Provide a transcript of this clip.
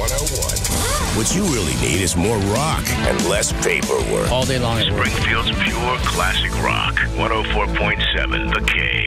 101. What you really need is more rock and less paperwork. All day long at work. Springfield's pure classic rock. 104.7 The Cave.